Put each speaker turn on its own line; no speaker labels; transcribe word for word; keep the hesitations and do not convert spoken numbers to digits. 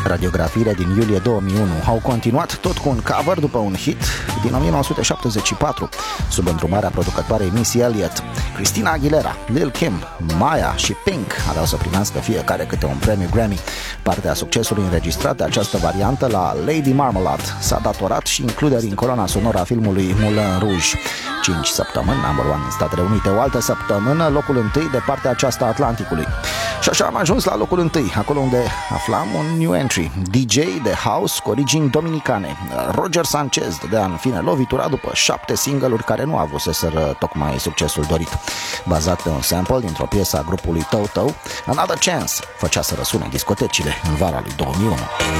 Radiografiile din iulie două mii unu au continuat tot cu un cover după un hit din o mie nouă sute șaptezeci și patru, sub îndrumarea producătoarei Missy Elliott. Christina Aguilera, Lil Kim, Maya și Pink aveau să primească fiecare câte un premiu Grammy. Partea succesului înregistrat de această variantă la Lady Marmalade s-a datorat și includerii în coloana sonoră a filmului Moulin Rouge. cinci săptămâni, number one în Statele Unite, o altă săptămână, locul întâi de partea aceasta a Atlanticului. Și așa am ajuns la locul întâi, acolo unde aflam un new entry, D J de house cu origini dominicane. Roger Sanchez dădea în fine lovitura după șapte single-uri care nu avuseseră tocmai succesul dorit. Bazat pe un sample dintr-o piesă a grupului Toto, Another Chance făcea să răsune discotecile în vara lui două mii unu.